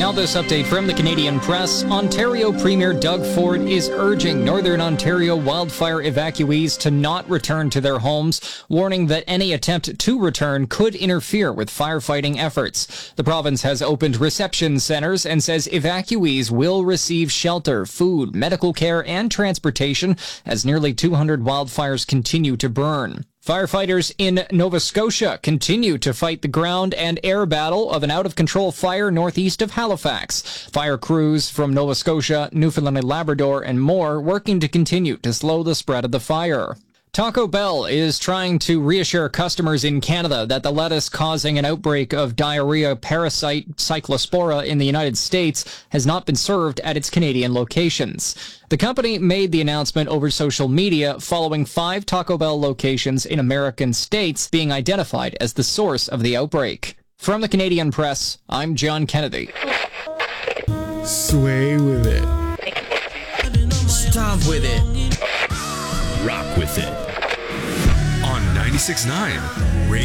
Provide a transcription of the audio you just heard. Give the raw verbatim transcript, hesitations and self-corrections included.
Now this update from the Canadian Press. Ontario Premier Doug Ford is urging Northern Ontario wildfire evacuees to not return to their homes, warning that any attempt to return could interfere with firefighting efforts. The province has opened reception centers and says evacuees will receive shelter, food, medical care, and transportation as nearly two hundred wildfires continue to burn. Firefighters in Nova Scotia continue to fight the ground and air battle of an out-of-control fire northeast of Halifax. Fire crews from Nova Scotia, Newfoundland and Labrador, and more working to continue to slow the spread of the fire. Taco Bell is trying to reassure customers in Canada that the lettuce causing an outbreak of diarrhea parasite Cyclospora in the United States has not been served at its Canadian locations. The company made the announcement over social media following five Taco Bell locations in American states being identified as the source of the outbreak. From the Canadian Press, I'm John Kennedy. Sway with it. Stomp with it. Rock with it. On ninety-six point nine